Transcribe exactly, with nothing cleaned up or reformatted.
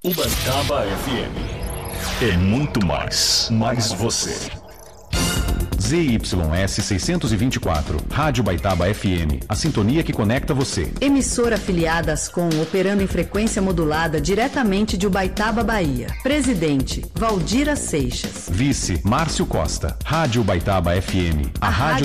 Ubaitaba F M é muito mais, mais você. Z Y S seiscentos e vinte e quatro, Rádio Ubaitaba F M, a sintonia que conecta você. Emissora afiliada ASCOM, operando em frequência modulada diretamente de Ubaitaba, Bahia. Presidente, Valdira Seixas. Vice, Márcio Costa. Rádio Ubaitaba F M, a, a rádio, rádio